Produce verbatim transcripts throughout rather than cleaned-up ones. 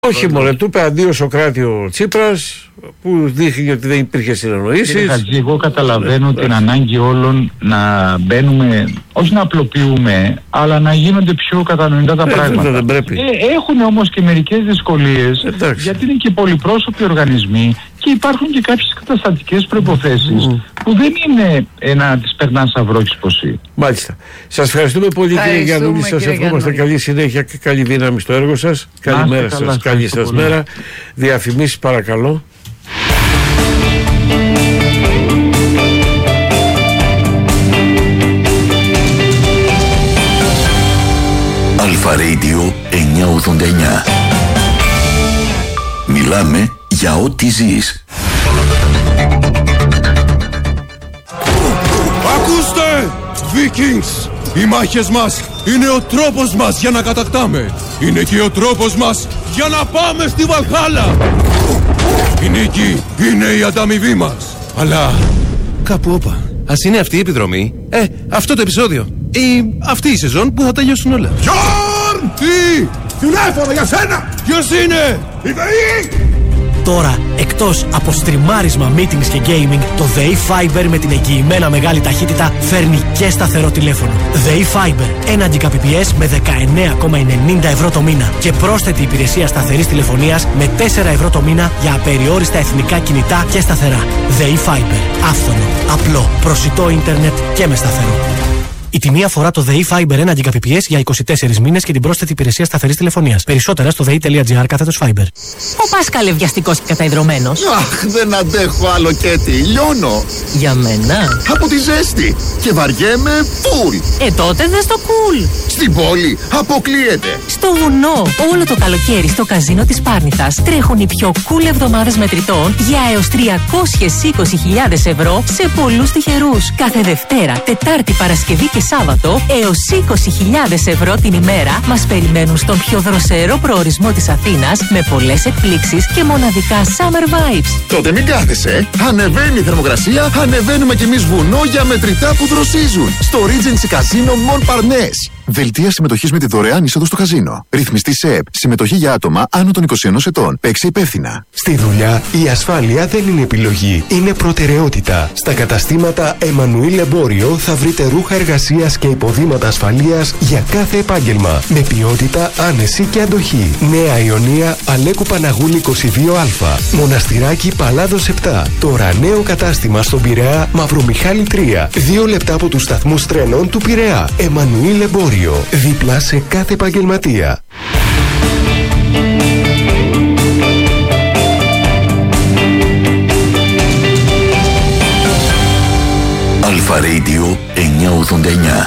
Όχι μωρέ, του είπε αντίο Σωκράτη ο Τσίπρας, που δείχνει ότι δεν υπήρχε συνεννοήσεις. Κύριε Χατζή, εγώ καταλαβαίνω την ανάγκη όλων να μπαίνουμε, όχι να απλοποιούμε, αλλά να γίνονται πιο κατανοητά τα ε, πράγματα. Δεν πρέπει. Ε, έχουν όμως και μερικές δυσκολίες, Εντάξει. γιατί είναι και πολυπρόσωποι οργανισμοί και υπάρχουν και κάποιες καταστατικές προϋποθέσεις mm. που δεν είναι ένα τις περνά σαν βρόχης ποσή. Μάλιστα. Σας ευχαριστούμε πολύ κύριε Γιαννούλη, σας ευχόμαστε καλή συνέχεια και καλή δύναμη στο έργο σας. Καλημέρα σας, καλά, καλή σας πολύ. Μέρα. Διαφημίσεις παρακαλώ. Αλφα Radio εννιακόσια ογδόντα εννιά. Μιλάμε για ό,τι ζεις. Ακούστε! Vikings! Οι μάχες μας είναι ο τρόπος μας για να κατακτάμε. Είναι και ο τρόπος μας για να πάμε στη Βαλχάλα. Η νίκη είναι η ανταμοιβή μας. Αλλά κάπου όπα. Ας είναι αυτή η επιδρομή, ε, αυτό το επεισόδιο ή αυτή η σεζόν που θα τελειώσουν όλα. Γιόρν! Τι! Τηλέφωνο για σένα! Ποιος είναι? Η ΔΕΗ! Τώρα, εκτός από στριμάρισμα, meetings και gaming, το ΔΕΗ Fiber με την εγγυημένα μεγάλη ταχύτητα φέρνει και σταθερό τηλέφωνο. ΔΕΗ Fiber, ένα Gbps με δεκαεννέα κόμμα ενενήντα ευρώ το μήνα και πρόσθετη υπηρεσία σταθερής τηλεφωνίας με τέσσερα ευρώ το μήνα για απεριόριστα εθνικά κινητά και σταθερά. ΔΕΗ Fiber, άφθονο, απλό, προσιτό ίντερνετ και με σταθερό. Η τιμή αφορά το ΔΕΗ Fiber ένα Gbps για είκοσι τέσσερις μήνες και την πρόσθετη υπηρεσία σταθερής τηλεφωνίας. Περισσότερα στο δei.gr κάθετος Fiber. Ο Πάσκαλ βιαστικός και καταϊδρωμένος. Αχ, δεν αντέχω άλλο Κέτι, λιώνω. Για μένα. Από τη ζέστη. Και βαριέμαι φουλ. Ε, τότε δες το κουλ. Στην πόλη αποκλείεται. Στο βουνό, όλο το καλοκαίρι στο καζίνο της Πάρνηθας τρέχουν οι πιο cool εβδομάδες μετρητών για έως τριακόσιες είκοσι χιλιάδες ευρώ σε πολλούς τυχερούς. Κάθε Δευτέρα, Τετάρτη, Παρασκευή και Σάββατο έως είκοσι χιλιάδες ευρώ την ημέρα μας περιμένουν στον πιο δροσερό προορισμό της Αθήνας με πολλές εκπλήξεις και μοναδικά summer vibes. Τότε μην κάθεσαι. Ανεβαίνει η θερμοκρασία, ανεβαίνουμε κι εμείς βουνό για μετρητά που δροσίζουν. Στο Regency Casino Montparnasse. Δελτία συμμετοχής με τη δωρεάν είσοδο στο καζίνο. Ρυθμιστή ΣΕΕΠ. Συμμετοχή για άτομα άνω των είκοσι ενός ετών. Παίξε υπεύθυνα. Στη δουλειά η ασφάλεια δεν είναι επιλογή, είναι προτεραιότητα. Στα καταστήματα Εμμανουήλ Εμπόριο θα βρείτε ρούχα εργασίας και υποδήματα ασφαλείας για κάθε επάγγελμα. Με ποιότητα, άνεση και αντοχή. Νέα Ιωνία, Αλέκου Παναγούλη είκοσι δύο Α. Μοναστηράκι Παλάδος επτά. Τώρα νέο κατάστημα στον Πειραιά, Μαυρομιχάλη τρία. Δύο λεπτά από τους σταθμούς τρένων του Πειραιά. Εμμανουήλ Εμπόριο. Δίπλα σε κάθε επαγγελματία. Αλφα Radio εννιακόσια ογδόντα εννιά.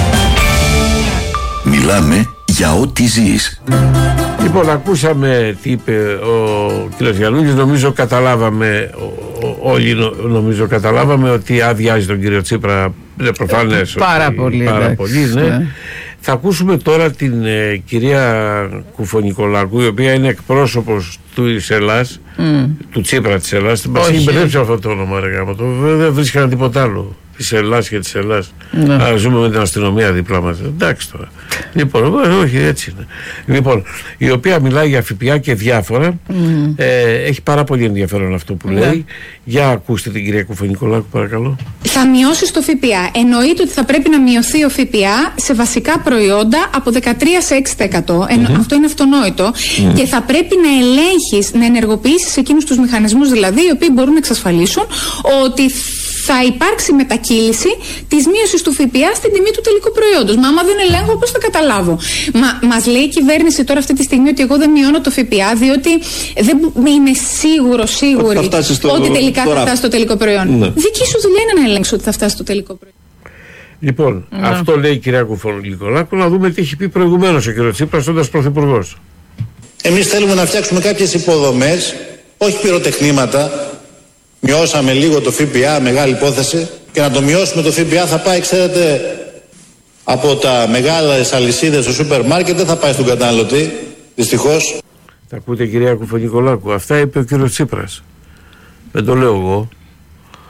Μιλάμε για ό,τι ζεις. Λοιπόν, ακούσαμε τι είπε ο κ. Γιαννούλης. Νομίζω καταλάβαμε, ο, ο, όλοι νο, νομίζω καταλάβαμε ότι αδειάζει τον κύριο Τσίπρα. Είναι προφανές. Πάρα ότι, πολύ. Πάρα εντάξει, πολύ, ναι. ναι. Θα ακούσουμε τώρα την ε, κυρία Κουφονικολάκου, η οποία είναι εκπρόσωπος του Ελλάς, mm. του Τσίπρα της Ελλάς. Μας έχει μπερδέψει αυτό το όνομα, ρε γάμα. Το δεν βρίσκανε τίποτα άλλο. Της Ελλάς και της Ελλάς. Ναι. Α, ζούμε με την αστυνομία δίπλα μας. Εντάξει τώρα. Λοιπόν, όχι, έτσι είναι. Λοιπόν, η οποία μιλάει για ΦΠΑ και διάφορα. Mm. Ε, έχει πάρα πολύ ενδιαφέρον αυτό που λέει. Ναι. Για ακούστε την κυρία Κουφονικολάκου, παρακαλώ. Θα μειώσει το ΦΠΑ. Εννοείται ότι θα πρέπει να μειωθεί ο ΦΠΑ σε βασικά προϊόντα από δεκατρία σε έξι τοις εκατό. Mm-hmm. Αυτό είναι αυτονόητο. Mm. Και θα πρέπει να ελέγχεις, να ενεργοποιήσεις εκείνους τους μηχανισμούς, δηλαδή, οι οποίοι μπορούν να εξασφαλίσουν ότι θα υπάρξει μετακύληση της μείωσης του ΦΠΑ στην τιμή του τελικού προϊόντος. Μα άμα δεν ελέγχω, πώς θα καταλάβω? Μα μας λέει η κυβέρνηση τώρα αυτή τη στιγμή ότι εγώ δεν μειώνω το ΦΠΑ, διότι δεν είμαι σίγουρο, σίγουρη ότι, στο... ότι τελικά τώρα... θα φτάσει στο τελικό προϊόν. Ναι. Δική σου δουλειά είναι να ελέγξει ότι θα φτάσει στο τελικό προϊόν. Λοιπόν, ναι. αυτό λέει η κυρία Κουφονικολάκου. Να δούμε τι έχει πει προηγουμένως ο κ. Τσίπρας όντας πρωθυπουργός. Εμείς θέλουμε να φτιάξουμε κάποιες υποδομές, όχι πυροτεχνήματα. Μειώσαμε λίγο το ΦΠΑ, μεγάλη υπόθεση, και να το μειώσουμε το ΦΠΑ θα πάει, ξέρετε, από τα μεγάλες αλυσίδες στο σούπερ μάρκετ, δεν θα πάει στον καταναλωτή, δυστυχώς. Τα ακούτε κυρία Κουφονικολάκου, αυτά είπε ο κύριος Τσίπρας. Δεν το λέω εγώ.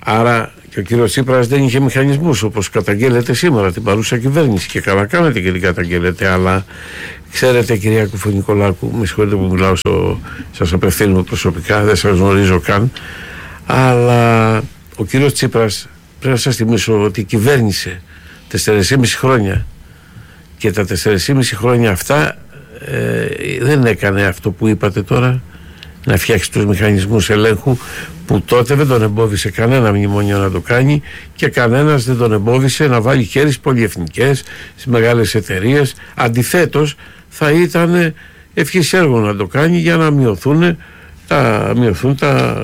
Άρα και ο κύριος Τσίπρας δεν είχε μηχανισμούς όπως καταγγέλλεται σήμερα την παρούσα κυβέρνηση, και καλά κάνετε και την καταγγέλλετε. Αλλά ξέρετε, κυρία Κουφονικολάκου, με συγχωρείτε που μιλάω στο, σας απευθύνω προσωπικά, δεν σας γνωρίζω καν, αλλά ο κύριος Τσίπρας, πρέπει να σας θυμίσω ότι κυβέρνησε τεσσεράμισι χρόνια, και τα τεσσεράμισι χρόνια αυτά ε, δεν έκανε αυτό που είπατε τώρα, να φτιάξει τους μηχανισμούς ελέγχου, που τότε δεν τον εμπόδισε κανένα μνημόνιο να το κάνει, και κανένας δεν τον εμπόδισε να βάλει χέρι στις πολυεθνικές, στις μεγάλες εταιρείες. Αντιθέτως θα ήταν ευχής έργο να το κάνει, για να μειωθούν τα, μειωθούν τα,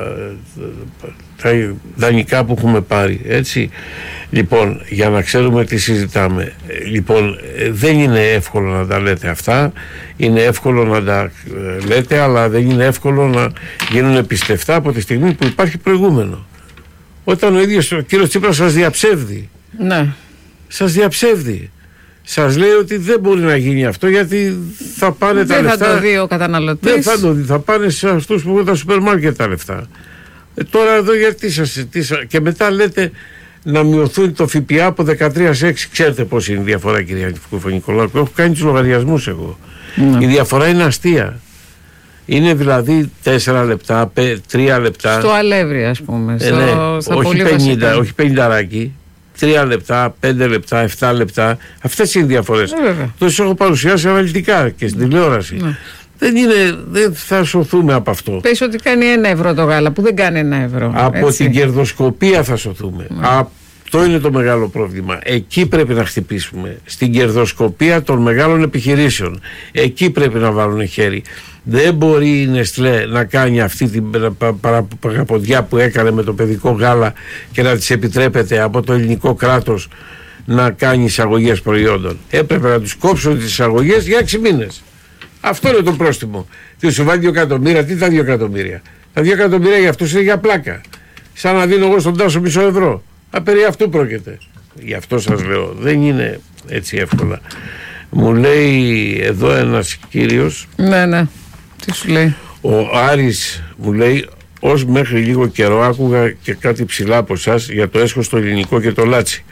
τα δανεικά που έχουμε πάρει, έτσι. Λοιπόν, για να ξέρουμε τι συζητάμε. Λοιπόν, δεν είναι εύκολο να τα λέτε αυτά, είναι εύκολο να τα λέτε, αλλά δεν είναι εύκολο να γίνουν πιστευτά από τη στιγμή που υπάρχει προηγούμενο. Όταν ο ίδιος ο κύριος Τσίπρας σας διαψεύδει, ναι. σας διαψεύδει, σας λέει ότι δεν μπορεί να γίνει αυτό, γιατί θα πάνε δεν τα λεφτά. Δεν θα το δει ο καταναλωτής. Δεν θα το δει, θα πάνε σε αυτούς που έχουν τα σούπερ μάρκετ τα λεφτά. Ε, τώρα εδώ γιατί σας, τι σας, και μετά λέτε να μειωθούν το ΦΠΑ από δεκατρία σε έξι. Ξέρετε πώς είναι η διαφορά, κυρία Κουφονικολάκου? Έχω κάνει τους λογαριασμούς εγώ. Ναι. Η διαφορά είναι αστεία. Είναι δηλαδή τέσσερα λεπτά, τρία λεπτά. Στο αλεύρι, ας πούμε. Ε, ναι. Στο, όχι, πενήντα, όχι πενηνταράκι. τρία λεπτά, πέντε λεπτά, επτά λεπτά. Αυτές είναι οι διαφορές. Ε, το έχω παρουσιάσει αναλυτικά και στην τηλεόραση. Ναι. Δεν, είναι, δεν θα σωθούμε από αυτό. Πες ότι κάνει ένα ευρώ το γάλα, που δεν κάνει ένα ευρώ. Από έτσι. την κερδοσκοπία θα σωθούμε. Ναι. Αυτό είναι το μεγάλο πρόβλημα. Εκεί πρέπει να χτυπήσουμε. Στην κερδοσκοπία των μεγάλων επιχειρήσεων. Εκεί πρέπει να βάλουν χέρι. Δεν μπορεί η Νεστλέ να κάνει αυτή την παραποδιά που έκανε με το παιδικό γάλα και να της επιτρέπεται από το ελληνικό κράτος να κάνει εισαγωγές προϊόντων. Έπρεπε να τους κόψουν τις εισαγωγές για έξι μήνες. Αυτό είναι το πρόστιμο. Τι σου βάλει δύο εκατομμύρια, τι τα δύο εκατομμύρια. Τα δύο εκατομμύρια για αυτούς είναι για πλάκα. Σαν να δίνω εγώ στον Τάσο μισό ευρώ. Α, περί αυτού πρόκειται. Γι' αυτό σας λέω, δεν είναι έτσι εύκολα. Μου λέει εδώ ένας κύριος. Ναι, ναι. Τι σου λέει? Ο Άρης μου λέει, ως μέχρι λίγο καιρό άκουγα και κάτι ψηλά από εσάς για το έσχος στο ελληνικό και το λάτσι.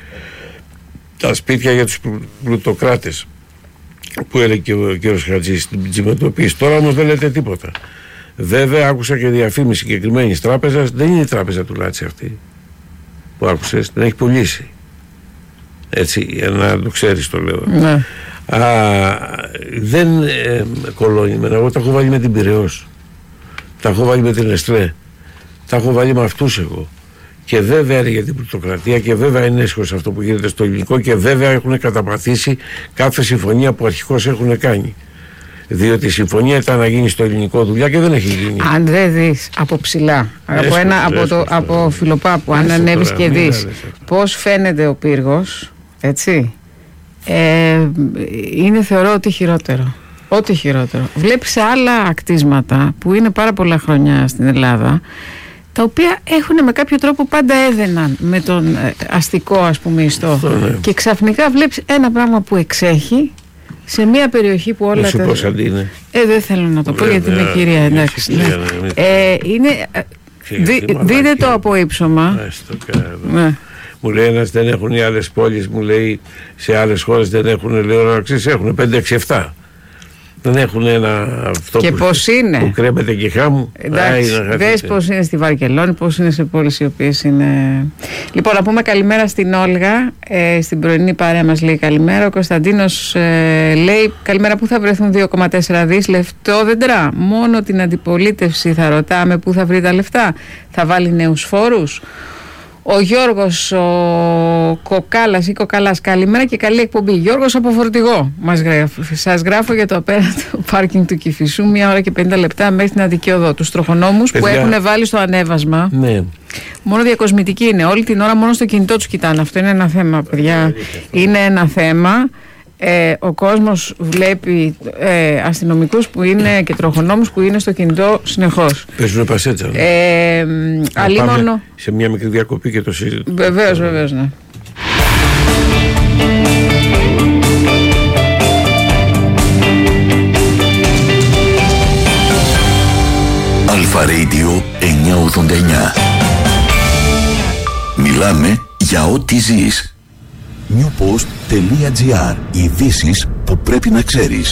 Τα σπίτια για τους πλουτοκράτες που έλεγε και ο κύριος Χατζής στην τσιμεντοποίηση. Τώρα όμως δεν λέτε τίποτα. Βέβαια άκουσα και διαφήμιση συγκεκριμένης τράπεζας. Δεν είναι η τράπεζα του Λάτσι αυτή που άκουσες, την έχει πουλήσει. Έτσι, για να το ξέρεις το λέω. Ναι. Α, δεν ε, κολώνει με. Εγώ τα έχω βάλει με την Πειραιώς, τα έχω βάλει με την Νεστλέ, τα έχω βάλει με αυτούς εγώ. Και βέβαια είναι για την πλουτοκρατία, και βέβαια είναι έσχος αυτό που γίνεται στο ελληνικό, και βέβαια έχουν καταπατήσει κάθε συμφωνία που αρχικώς έχουν κάνει. Διότι η συμφωνία ήταν να γίνει στο ελληνικό δουλειά και δεν έχει γίνει. Αν δεν δεις από ψηλά, έσχος, από, ένα, έσχος, από, το, έσχος, από φιλοπάπου, αν ανέβεις και δεις πώς φαίνεται ο πύργος, έτσι, ε, είναι θεωρώ ότι χειρότερο. Ό,τι χειρότερο. Βλέπεις άλλα ακτίσματα που είναι πάρα πολλά χρόνια στην Ελλάδα, τα οποία έχουν με κάποιο τρόπο πάντα έδαιναν με τον αστικό, ας πούμε, ιστό. Ναι. Και ξαφνικά βλέπεις ένα πράγμα που εξέχει σε μια περιοχή που όλα τα... Πώς αντί είναι. Ε, δεν θέλω να το πω, βέβαια, γιατί είμαι κυρία, εντάξει. Ναι. Ναι. Ε, είναι... Δι, δείτε το από ύψωμα. Ναι. Μου λέει ένας, δεν έχουν οι άλλες πόλεις, μου λέει σε άλλες χώρες δεν έχουν, λέω να ξέρεις, έχουν πέντε έξι επτά. Δεν έχουν ένα αυτό και που, πώς είναι. που κρέμεται και χάμου. Εντάξει, δες πώς είναι στη Βαρκελόνη, πώς είναι σε πόλεις οι οποίες είναι... Λοιπόν, να πούμε καλημέρα στην Όλγα, ε, στην πρωινή παρέα μας λέει καλημέρα. Ο Κωνσταντίνος ε, λέει καλημέρα, πού θα βρεθούν δύο κόμμα τέσσερα δις λεφτόδεντρα. Μόνο την αντιπολίτευση θα ρωτάμε πού θα βρει τα λεφτά. Θα βάλει νέους φόρους. Ο Γιώργος ο Κοκάλας ή Κοκαλάς, καλημέρα και καλή εκπομπή. Γιώργος από Φορτηγό μας γράφει. Σας γράφω για το απέραντο πάρκινγκ του Κηφισού, μία ώρα και πενήντα λεπτά μέχρι την Αττική Οδό. Τους τροχονόμους που έχουν βάλει στο ανέβασμα. Ναι. Μόνο διακοσμητική είναι. Όλη την ώρα μόνο στο κινητό τους κοιτάνε. Αυτό είναι ένα θέμα, παιδιά. Είναι ένα θέμα. Ε, ο κόσμος βλέπει ε, αστυνομικούς που είναι και τροχονόμους που είναι στο κινητό συνεχώς. Παίζουν πασέτσα. Ε, αλίμονο. Σε μια μικρή διακοπή και το συζητούμε. Βεβαίως, βεβαίως, ναι. Αλφα Radio εννιακόσια ογδόντα εννιά. Μιλάμε για ό,τι ζεις. newpost.gr. Ειδήσεις που πρέπει να ξέρεις.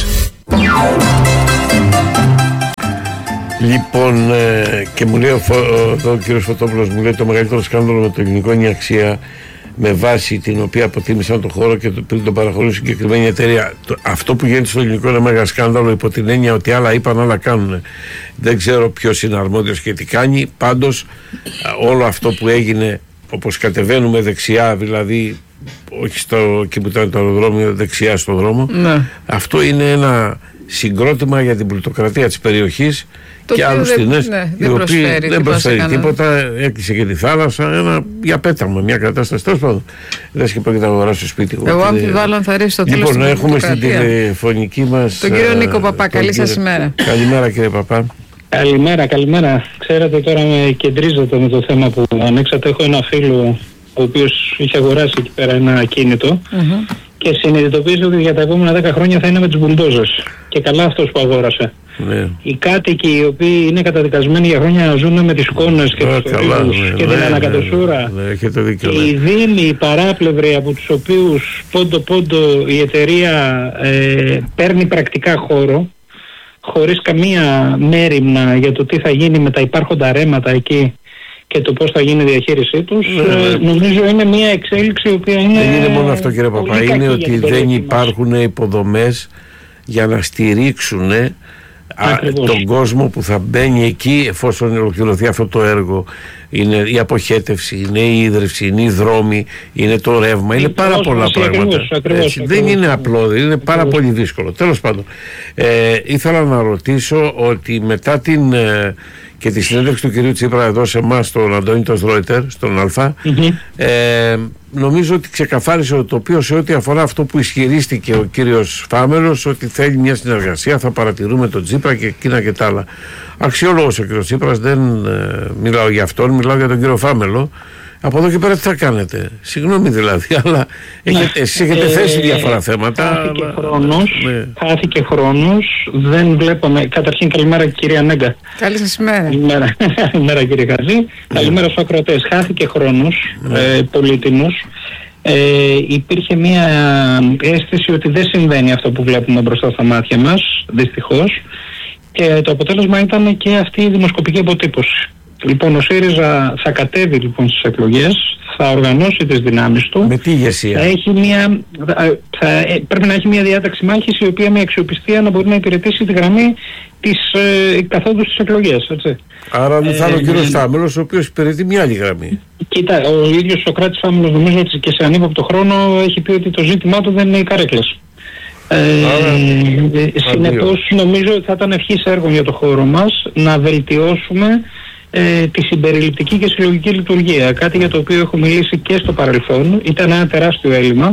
Λοιπόν, ε, και μου λέει ο, ο, ο κύριος Φωτόπουλος, μου λέει το μεγαλύτερο σκάνδαλο με το ελληνικό είναι η αξία με βάση την οποία αποτίμησαν τον χώρο και το, πριν τον παραχωρούν συγκεκριμένη εταιρεία. Το, αυτό που γίνεται στο ελληνικό είναι μέγα σκάνδαλο υπό την έννοια ότι άλλα είπαν, άλλα κάνουν. Δεν ξέρω ποιος είναι αρμόδιος και τι κάνει. Πάντως όλο αυτό που έγινε, όπως κατεβαίνουμε δεξιά, δηλαδή όχι στο, εκεί που ήταν το αεροδρόμιο, δεξιά στο δρόμο, ναι. Αυτό είναι ένα συγκρότημα για την πλουτοκρατία της περιοχής το και άλλους τεινές, ναι, οι οποίοι δεν προσφέρει τίποτα, έκλεισε και τη θάλασσα, ένα για πέταμα, μια κατάσταση. Τέλος πάντων, δεν και πρόκειται να αγοράσει το σπίτι. Εγώ αμφιβάλλω αν θα ρίξει το τέλος. Λοιπόν, έχουμε στην τηλεφωνική μας τον κύριο Νίκο Παπά. Καλή σας ημέρα. Καλημέρα, κύριε Παπά. Καλημέρα, καλημέρα. Ξέρετε, τώρα με κεντρίζετε με το θέμα που ανοίξατε. Έχω ένα φίλο ο οποίος είχε αγοράσει εκεί πέρα ένα ακίνητο mm-hmm. και συνειδητοποίησε ότι για τα επόμενα δέκα χρόνια θα είναι με τους μπουλντόζες. Και καλά αυτός που αγόρασε. Ναι. Οι κάτοικοι οι οποίοι είναι καταδικασμένοι για χρόνια να ζουν με τις κόνες και τους θορύβους ναι, και ναι, την ναι, ανακατοσούρα. Ναι, ναι, και οι δήμοι, οι παράπλευροι από τους οποίους πόντο πόντο η εταιρεία ε, παίρνει πρακτικά χώρο χωρίς καμία μέριμνα για το τι θα γίνει με τα υπάρχοντα ρέματα εκεί και το πώς θα γίνει η διαχείρισή τους, ναι, ναι. Ε, νομίζω είναι μια εξέλιξη η οποία είναι... Δεν είναι μόνο αυτό, κύριε Παπά, είναι ότι δεν υπάρχουν υποδομές για να στηρίξουν α, τον κόσμο που θα μπαίνει εκεί εφόσον ολοκληρωθεί αυτό το έργο. Είναι η αποχέτευση, είναι η ίδρυυση, είναι οι δρόμοι, είναι το ρεύμα, είναι, είναι πάρα πολλά πράγματα. Ακριβώς, ακριβώς, Έτσι, ακριβώς, δεν είναι απλό, είναι ακριβώς. πάρα πολύ δύσκολο. Τέλος πάντων, ε, ήθελα να ρωτήσω ότι μετά την... Ε, και τη συνέντευξη του κυρίου Τσίπρα εδώ σε εμάς, στον Αντώνη Ρόιτερ, στον Α, mm-hmm. ε, νομίζω ότι ξεκαθάρισε το τοπίο σε ό,τι αφορά αυτό που ισχυρίστηκε ο κύριος Φάμελος, ότι θέλει μια συνεργασία, θα παρατηρούμε τον Τσίπρα και εκείνα και τα άλλα. Αξιόλογος ο κύριος Τσίπρας, δεν ε, μιλάω για αυτόν, μιλάω για τον κύριο Φάμελο. Από εδώ και πέρα τι θα κάνετε? Συγγνώμη δηλαδή, αλλά έχετε, εσείς έχετε ε, θέσει διάφορα θέματα. Χάθηκε αλλά... χρόνος, ναι. χάθηκε χρόνος, δεν βλέπαμε. Καταρχήν καλημέρα κυρία Νέγκα. Καλή σας ημέρα. Καλημέρα, καλημέρα κύριε Χαζή. Ναι. Καλημέρα στους ακροατές. Χάθηκε χρόνος, ναι. ε, πολύτιμος. Ε, υπήρχε μια αίσθηση ότι δεν συμβαίνει αυτό που βλέπουμε μπροστά στα μάτια μας, δυστυχώς. Και το αποτέλεσμα ήταν και αυτή η δημοσκοπική αποτύπωση. Λοιπόν, ο ΣΥΡΙΖΑ θα κατέβει λοιπόν στις εκλογές, θα οργανώσει τις δυνάμεις του. Με τι ηγεσία? Θα έχει μια, θα, πρέπει να έχει μια διάταξη μάχης η οποία με αξιοπιστία να μπορεί να υπηρετήσει τη γραμμή της ε, καθόδου στις εκλογές. Έτσι. Άρα δεν θα είναι ο κύριος Φάμελος ο οποίος υπηρετεί μια άλλη γραμμή. Κοίτα, ο ίδιος ο Κράτης Φάμελος νομίζω ότι και σε ανύποπτο χρόνο έχει πει ότι το ζήτημά του δεν είναι οι καρέκλες. Ε, συνεπώς νομίζω ότι θα ήταν ευχής έργο για το χώρο μας να βελτιώσουμε ε, τη συμπεριληπτική και συλλογική λειτουργία, κάτι για το οποίο έχω μιλήσει και στο παρελθόν. Ήταν ένα τεράστιο έλλειμμα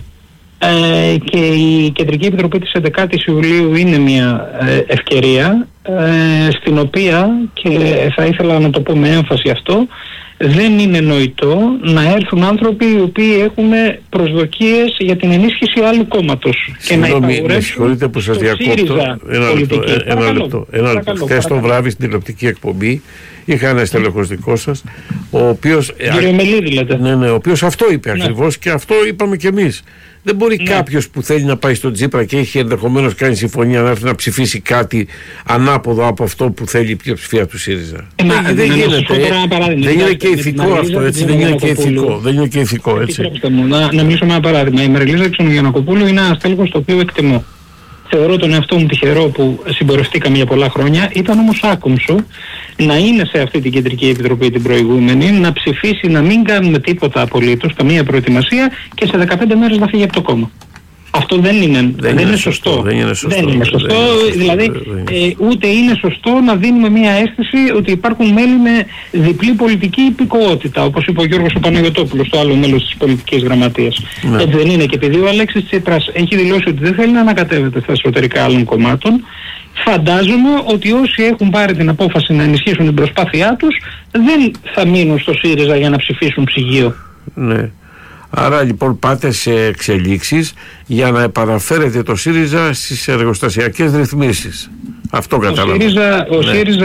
ε, και η Κεντρική Επιτροπή της έντεκατης Ιουλίου είναι μια ε, ευκαιρία ε, στην οποία, και θα ήθελα να το πω με έμφαση αυτό, δεν είναι νοητό να έρθουν άνθρωποι οι οποίοι έχουν προσδοκίες για την ενίσχυση άλλου κόμματος. Συγγνώμη, με συγχωρείτε που σας διακόπτω. Ένα λεπτό. Ένα λεπτό. Ένα λεπτό. Χθες το βράδυ στην τηλεοπτική εκπομπή είχα ένα στελεχός δικό σας, ο οποίος. Κύριε Μελίδη, λέτε. Ναι, ναι, ο οποίος αυτό είπε ναι. ακριβώς και αυτό είπαμε κι εμείς. Δεν μπορεί ναι. κάποιος που θέλει να πάει στον Τσίπρα και έχει ενδεχομένως κάνει συμφωνία να έρθει να ψηφίσει κάτι ανάποδο από αυτό που θέλει η πλειοψηφία του ΣΥΡΙΖΑ. Ε, δεν δεν ναι, γίνεται. Δεν είναι και ηθικό αυτό, έτσι. Δεν είναι και ηθικό. Δεν είναι και ηθικό, έτσι. Μου, να, να μιλήσω με ένα παράδειγμα. Η Μαριλίζα Ξενογιαννακοπούλου είναι ένα τέλεχος το οποίο εκτιμώ. Θεωρώ τον εαυτό μου τυχερό που συμπορευτήκαμε για πολλά χρόνια. Ήταν όμως άκομψο να είναι σε αυτή την Κεντρική Επιτροπή την προηγούμενη, να ψηφίσει να μην κάνουμε τίποτα απολύτως, καμία προετοιμασία και σε δεκαπέντε μέρες να φύγει από το κόμμα. Αυτό δεν είναι, δεν δεν είναι, είναι σωστό. σωστό. Δεν είναι σωστό. Δεν είναι σωστό. Δεν είναι σωστό. Δηλαδή, ε, ούτε είναι σωστό να δίνουμε μια αίσθηση ότι υπάρχουν μέλη με διπλή πολιτική υπηκοότητα, όπως είπε ο Γιώργος ο Παναγιωτόπουλος, το άλλο μέλος της πολιτικής γραμματείας. Ναι. Έτσι δεν είναι. Και επειδή ο Αλέξης Τσίπρας έχει δηλώσει ότι δεν θέλει να ανακατεύεται στα εσωτερικά άλλων κομμάτων, φαντάζομαι ότι όσοι έχουν πάρει την απόφαση να ενισχύσουν την προσπάθειά τους δεν θα μείνουν στο ΣΥΡΙΖΑ για να ψηφίσουν ψυγείο. Ναι. Άρα λοιπόν πάτε σε εξελίξεις για να επαναφέρετε το ΣΥΡΙΖΑ στις εργοστασιακές ρυθμίσεις. Αυτό κατάλαβα. Ο ΣΥΡΙΖΑ, ο ναι. ΣΥΡΙΖΑ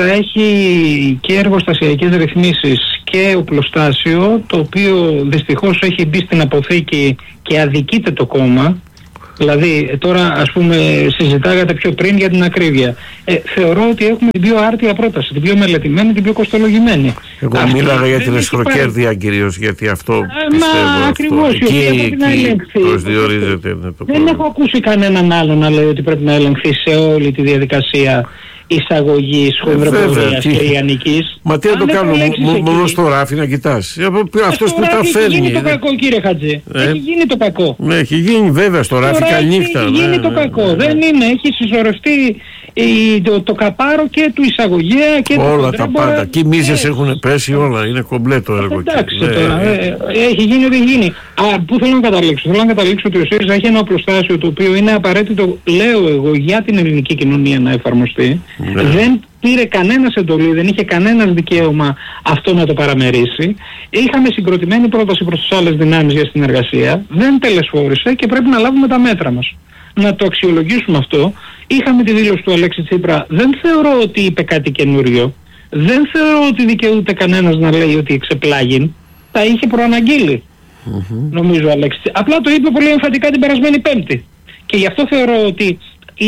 έχει και εργοστασιακές ρυθμίσεις και οπλοστάσιο, το οποίο δυστυχώς έχει μπει στην αποθήκη και αδικείται το κόμμα. Δηλαδή τώρα ας πούμε συζητάγατε πιο πριν για την ακρίβεια. Ε, θεωρώ ότι έχουμε την πιο άρτια πρόταση, την πιο μελετημένη, την πιο κοστολογημένη. Εγώ Αυτή μίλαγα για την εσχροκέρδεια κυρίως, γιατί αυτό ε, πιστεύω. Μα ακριβώς, η οποία πρέπει να ελεγχθεί. Προσδιορίζεται. Ναι, το Δεν έχω ακούσει κανέναν άλλο να λέει ότι πρέπει να ελεγχθεί σε όλη τη διαδικασία εισαγωγής, χονδροπορίας και ιανικής. Μα τι να το κάνουμε, μόνο στο ράφι να κοιτάς. Αυτός που τα φέρνει. Έχει γίνει το κακό, κύριε Χατζή. Έχει γίνει το κακό. Ναι, έχει γίνει βέβαια στο ράφι καληνύχτα. Έχει γίνει το κακό. Δεν είναι, έχει συσσωρευτεί το, το καπάρο και του εισαγωγέα και όλα του τα πάντα. Και οι μίζες έχουν πέσει όλα. Είναι κομπλέ το έργο. Εντάξει τώρα. Έχει γίνει ό,τι γίνει. Α, πού θέλω να καταλήξω. Θέλω να καταλήξω ότι ο ΣΥΡΙΖΑ έχει ένα οπλοστάσιο το οποίο είναι απαραίτητο, λέω εγώ, για την ελληνική κοινωνία να εφαρμοστεί. Ναι. Δεν πήρε κανένας εντολή, δεν είχε κανένας δικαίωμα αυτό να το παραμερίσει. Είχαμε συγκροτημένη πρόταση προς τις άλλες δυνάμεις για συνεργασία. Δεν τελεσφόρησε και πρέπει να λάβουμε τα μέτρα μας. Να το αξιολογήσουμε αυτό. Είχαμε τη δήλωση του Αλέξη Τσίπρα. Δεν θεωρώ ότι είπε κάτι καινούριο. Δεν θεωρώ ότι δικαιούται κανένας να λέει ότι εξεπλάγει. Τα είχε προαναγγείλει. Mm-hmm. Νομίζω ο Αλέξη. Απλά το είπε πολύ εμφατικά την περασμένη Πέμπτη. Και γι' αυτό θεωρώ ότι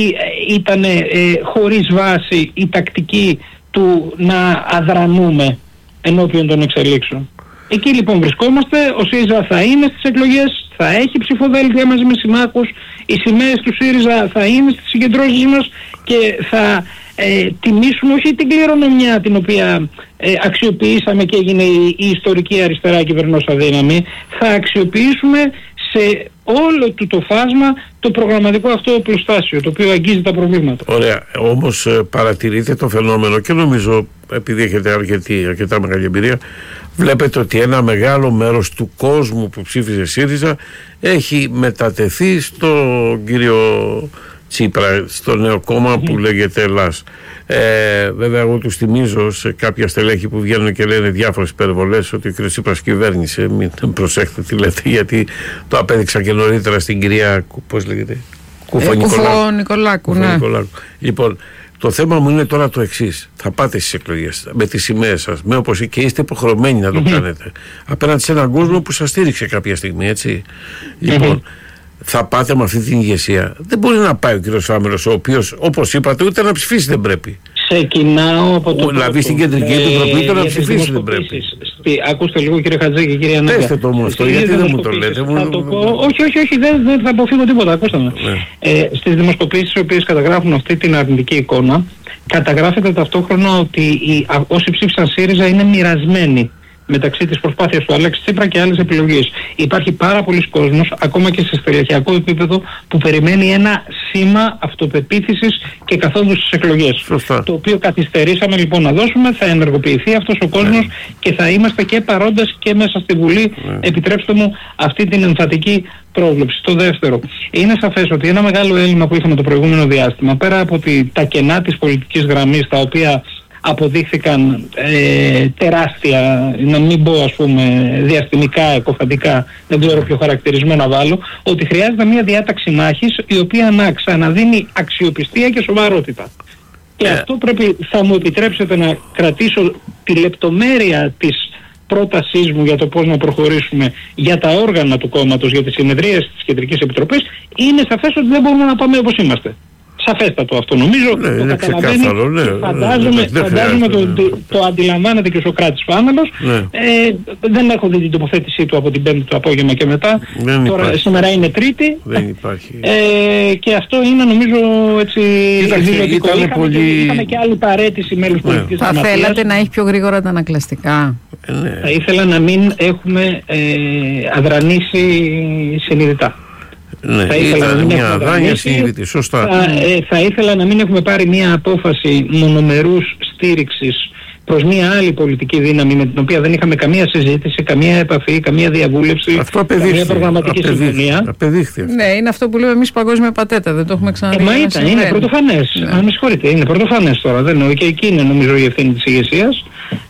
ήταν ε, χωρίς βάση η τακτική του να αδρανούμε ενώπιον των εξελίξεων. Εκεί λοιπόν βρισκόμαστε. Ο ΣΥΡΙΖΑ θα είναι στις εκλογές, θα έχει ψηφοδέλτια μαζί με συμμάχους, οι σημαίες του ΣΥΡΙΖΑ θα είναι στις συγκεντρώσεις μας και θα ε, τιμήσουμε όχι την κληρονομιά την οποία ε, αξιοποιήσαμε και έγινε η, η ιστορική αριστερά κυβερνώσα δύναμη, θα αξιοποιήσουμε σε όλο του το φάσμα το προγραμματικό αυτό οπλοστάσιο το οποίο αγγίζει τα προβλήματα. Ωραία, όμως ε, παρατηρείτε το φαινόμενο και νομίζω επειδή έχετε αρκετή, αρκετά μεγάλη εμπειρία, βλέπετε ότι ένα μεγάλο μέρος του κόσμου που ψήφιζε ΣΥΡΙΖΑ έχει μετατεθεί στον κύριο Τσίπρα, στο νέο κόμμα mm-hmm. που λέγεται Ελλάς. Ε, βέβαια εγώ τους θυμίζω σε κάποια στελέχη που βγαίνουν και λένε διάφορες υπερβολές ότι ο κ. Τσίπρας κυβέρνησε, μην προσέχετε τι λέτε, γιατί το απέδειξα και νωρίτερα στην κυρία, πώς λέγεται, Κουφο-Νικολάκου. Ναι. Λοιπόν, το θέμα μου είναι τώρα το εξής. Θα πάτε στις εκλογές με τις σημαίες σας, με όπως και είστε υποχρεωμένοι να το κάνετε απέναντι σε έναν κόσμο που σας στήριξε κάποια στιγμή, έτσι. Λοιπόν, θα πάτε με αυτή την ηγεσία. Δεν μπορεί να πάει ο κύριος Φάμελος, ο οποίος, όπως είπατε, ούτε να ψηφίσει δεν πρέπει. Ξεκινάω από το. Δηλαδή στην κεντρική επιτροπή το να ψηφίσει δεν πρέπει. Ακούστε λίγο κύριε Χατζή και κύριε Ανέκα. Πέστε το μου αυτό, γιατί δεν μου το λέτε. Θα το πω. Όχι, όχι, όχι, δεν, δεν θα αποφύγω τίποτα. Ακούστε με. Ε, στις δημοσκοπήσεις οι οποίες καταγράφουν αυτή την αρνητική εικόνα, καταγράφεται ταυτόχρονα ότι οι, όσοι ψήφισαν ΣΥΡΙΖΑ είναι μοιρασμένοι μεταξύ της προσπάθειας του Αλέξη Τσίπρα και άλλες επιλογές. Υπάρχει πάρα πολλοί κόσμος, ακόμα και σε στελεχειακό επίπεδο, που περιμένει ένα σήμα αυτοπεποίθησης και καθόδου στις εκλογές. Σωστά. Το οποίο καθυστερήσαμε λοιπόν να δώσουμε, θα ενεργοποιηθεί αυτός ο κόσμος ναι. και θα είμαστε και παρόντες και μέσα στη Βουλή, ναι. επιτρέψτε μου, αυτή την εμφατική πρόβλεψη. Το δεύτερο, είναι σαφές ότι ένα μεγάλο έλλειμμα που είχαμε το προηγούμενο διάστημα, πέρα από τη, τα κενά της πολιτικής γραμμής, τα οποία αποδείχθηκαν ε, τεράστια, να μην πω ας πούμε διαστημικά, εκοφαντικά, δεν ξέρω ποιο χαρακτηρισμό να βάλω, ότι χρειάζεται μια διάταξη μάχης η οποία να ξαναδίνει αξιοπιστία και σοβαρότητα. Και yeah. αυτό πρέπει, θα μου επιτρέψετε να κρατήσω τη λεπτομέρεια της πρότασής μου για το πώς να προχωρήσουμε για τα όργανα του κόμματος, για τις συνεδρίες της Κεντρικής Επιτροπής. Είναι σαφές ότι δεν μπορούμε να πάμε όπως είμαστε. Σαφέστατο αυτό νομίζω, ναι, το καταλαβαίνει, ναι, φαντάζομαι, ναι, φαντάζομαι το, το, το αντιλαμβάνεται και ο Σωκράτης Φάμελος. Ναι. Ε, δεν έχω δει την τοποθέτησή του από την Πέμπτη το απόγευμα και μετά. Δεν Τώρα, υπάρχει. Σήμερα είναι Τρίτη. Δεν υπάρχει. Ε, και αυτό είναι νομίζω έτσι δηλωτικό. Είχαμε, πολύ... και, είχαμε και άλλη παρέτηση μέλους ναι. πολιτικής Θα γραμματείας. θέλατε να έχει πιο γρήγορα τα ανακλαστικά. Ε, ναι. Θα ήθελα να μην έχουμε ε, αδρανήσει συνειδητά. Ναι, θα ήθελα ήταν να μην μια δάνεια συνείδητη, σωστά. Θα, ε, θα ήθελα να μην έχουμε πάρει μια απόφαση μονομερούς στήριξης προς μια άλλη πολιτική δύναμη με την οποία δεν είχαμε καμία συζήτηση, καμία επαφή, καμία διαβούλευση, αυτό καμία προγραμματική συμφωνία. Απεδείχθη αυτό. Ναι, είναι αυτό που λέμε εμείς παγκόσμια πατέτα, δεν το έχουμε ξαναδεί. Ε, μα ήταν, είναι πρωτοφανές. Ναι. Αν με συγχωρείτε, είναι πρωτοφανές τώρα. Δεν εννοώ, και εκεί είναι νομίζω η ευθύνη της ηγεσίας.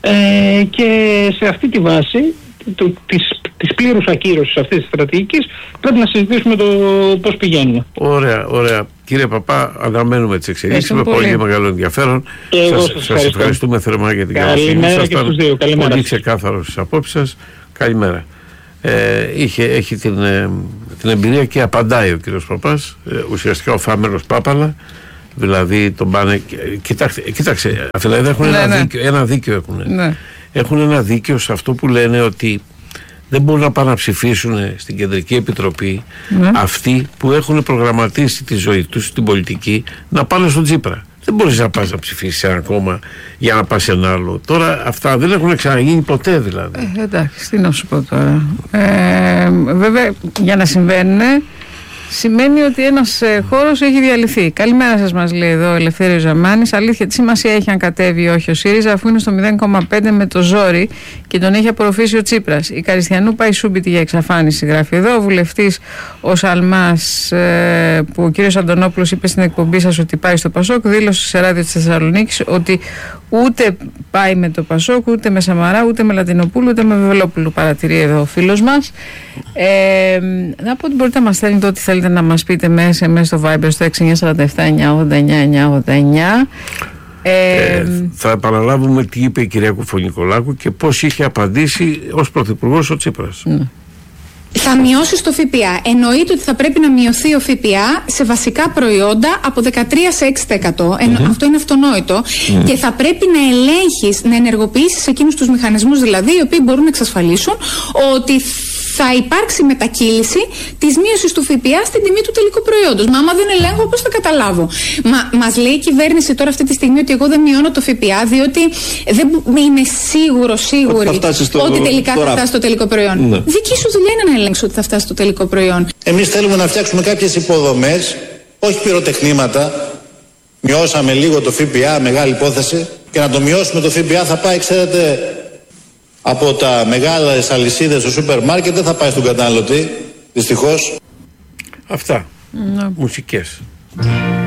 Ε, και σε αυτή τη βάση του, της, της πλήρους ακύρωσης αυτής της στρατηγικής πρέπει να συζητήσουμε το πώς πηγαίνουμε. Ωραία, ωραία. Κύριε Παπά, αναμένουμε τις εξελίξεις με πολύ. πολύ μεγάλο ενδιαφέρον. Σας, σας, σας ευχαριστούμε θερμά για την καλοσύνη σας. Ήσασταν πολύ ξεκάθαρος στις απόψεις σας. Καλημέρα. Ε, είχε, έχει την, ε, την εμπειρία και απαντάει ο κύριος Παπάς, ε, ουσιαστικά ο Φάμελος Πάπαλα, δηλαδή τον πάνε. Κοιτάξτε, κοιτάξτε αυτοί δηλαδή έχουν ναι, ένα, ναι. Δίκιο, ένα δίκιο. Έχουν. Ναι. Έχουν ένα δίκιο σε αυτό που λένε ότι δεν μπορούν να πάνε να ψηφίσουν στην Κεντρική Επιτροπή ναι. αυτοί που έχουν προγραμματίσει τη ζωή τους στην πολιτική να πάνε στον Τσίπρα. Δεν μπορείς να πας να ψηφίσεις ένα κόμμα για να πας σε ένα άλλο. Τώρα αυτά δεν έχουν ξαναγίνει ποτέ δηλαδή. Ε, εντάξει, τι να σου πω τώρα. Ε, βέβαια για να συμβαίνουν σημαίνει ότι ένας ε, χώρος έχει διαλυθεί. Καλημέρα σας, μας λέει εδώ ο Ελευθέριος Ζαμάνης. Αλήθεια, τι σημασία έχει αν κατέβει ή όχι ο ΣΥΡΙΖΑ, αφού είναι στο μηδέν κόμμα πέντε με το ζόρι και τον έχει απορροφήσει ο Τσίπρας. Η Καριστιανού πάει σούμπιτι για εξαφάνιση, γράφει εδώ. Ο βουλευτής ο Σαλμάς, ε, που ο κύριος Αντωνόπουλος είπε στην εκπομπή σας ότι πάει στο Πασόκ, δήλωσε σε ράδιο της Θεσσαλονίκης ότι ούτε πάει με το Πασόκ, ούτε με Σαμαρά, ούτε με Λατινοπούλου, ούτε με Βελόπουλου. Παρατηρεί εδώ ο φίλος μας. Ε, να πω ότι μπορείτε να μας στέλνετε ό,τι θέλετε να μας πείτε με ες εμ ες στο Viber στο έξι εννιά τέσσερα επτά εννιά ογδόντα εννιά εννιά ογδόντα εννιά. Ε, ε, θα επαναλάβουμε τι είπε η κυρία Κουφονικολάκου και πώς είχε απαντήσει ως πρωθυπουργός ο Τσίπρας. Ναι. Θα μειώσει το ΦΠΑ. Εννοείται ότι θα πρέπει να μειωθεί ο ΦΠΑ σε βασικά προϊόντα από δεκατρία σε έξι τοις εκατό. Mm-hmm. Αυτό είναι αυτονόητο. Mm-hmm. Και θα πρέπει να ελέγχεις, να ενεργοποιήσεις εκείνους τους μηχανισμούς δηλαδή, οι οποίοι μπορούν να εξασφαλίσουν ότι θα υπάρξει μετακύληση της μείωσης του ΦΠΑ στην τιμή του τελικού προϊόντος. Μα άμα δεν ελέγχω, πώς θα καταλάβω. Μα μας λέει η κυβέρνηση τώρα αυτή τη στιγμή ότι εγώ δεν μειώνω το ΦΠΑ, διότι δεν είμαι σίγουρο, σίγουρη ότι, ότι τελικά τώρα θα φτάσει στο τελικό προϊόν. Ναι. Δική σου δουλειά είναι να ελέγξεις ότι θα φτάσει στο τελικό προϊόν. Εμείς θέλουμε να φτιάξουμε κάποιες υποδομές, όχι πυροτεχνήματα. Μειώσαμε λίγο το ΦΠΑ, μεγάλη υπόθεση, και να το μειώσουμε το ΦΠΑ θα πάει, ξέρετε, από τα μεγάλες αλυσίδες στο σούπερ μάρκετ, δεν θα πάει στον καταναλωτή, δυστυχώς. Αυτά. Mm. Μουσικές.